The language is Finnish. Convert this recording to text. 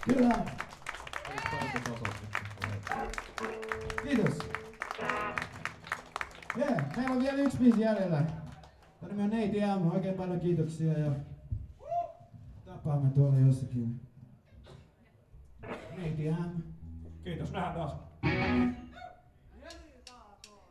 Kyllä. Kiitos. Meillä on vielä yksi biisi jäljellä. Tämä nimi on Neiti M. Oikein paljon kiitoksia ja tapaamme tuolla jossakin. Neiti M. Kiitos, nähdään taas.